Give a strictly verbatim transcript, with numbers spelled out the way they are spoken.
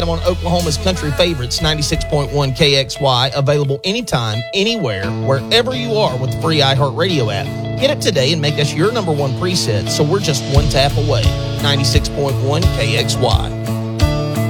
I'm on Oklahoma's country favorites, ninety-six point one K X Y, available anytime, anywhere, wherever you are with the free iHeartRadio app. Get it today and make us your number one preset, so we're just one tap away. ninety-six point one K X Y.